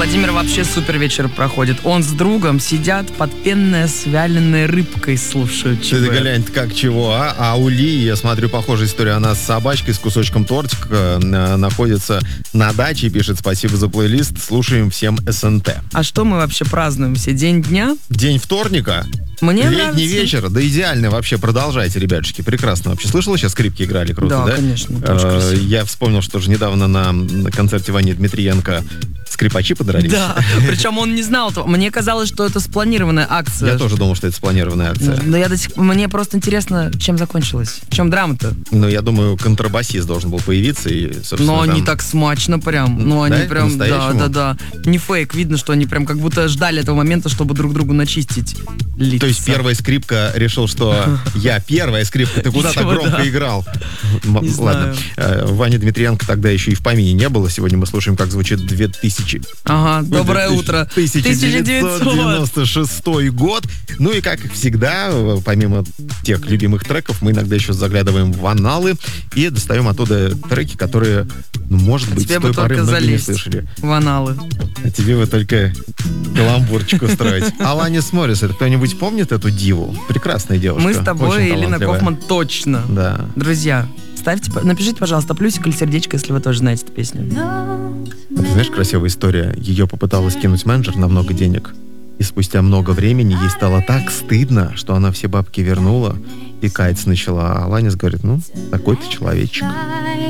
Владимир вообще супер вечер проходит. Он с другом сидят под пенное с вяленой рыбкой, слушают ЧБ. Ты глянь, как чего, а? А у Ли, я смотрю, похожая история. Она с собачкой, с кусочком тортика находится на даче и пишет: спасибо за плейлист, слушаем всем СНТ. А что мы вообще празднуем все? День дня? День вторника. Мне Летний нравится. вечер, да идеально вообще, продолжайте, ребятушки, прекрасно вообще. Слышала, сейчас скрипки играли круто, да? Да, конечно, очень красиво. Я вспомнил, что же недавно на концерте Вани Дмитриенко скрипачи подрались. Да, причем он не знал этого. Мне казалось, что это спланированная акция. Я тоже думал, что это спланированная акция. Но мне просто интересно, чем закончилась. В чем драма-то? Ну, я думаю, контрабасист должен был появиться и, собственно, Но они там... так смачно прям. Ну, они Да? прям, По-настоящему? да. Не фейк, видно, что они прям как будто ждали этого момента, чтобы друг другу начистить лица. То есть первая скрипка решил, что я первая скрипка, ты куда так Видимо, громко да. играл? Не Ладно. Вани Дмитриенко тогда еще и в помине не было. Сегодня мы слушаем, как звучит 2000... Ага, доброе утро. 1996 год. Ну и как всегда, помимо тех любимых треков, мы иногда еще заглядываем в аналы и достаем оттуда треки, которые, может быть, с Тебе той бы поры только многие не залезть слышали. в аналы. А тебе бы только каламбурчик устроить. Аланис Моррис, это кто-нибудь помнит эту диву? Прекрасная девушка. Мы с тобой, очень Елена талантливая. Кофман, точно. Да. Друзья, напишите, пожалуйста, плюсик или сердечко, если вы тоже знаете эту песню. Ты знаешь, красивая история. Ее попыталась кинуть менеджер на много денег. И спустя много времени ей стало так стыдно, что она все бабки вернула и каяться начала. А Аланис говорит: ну, такой ты человечек.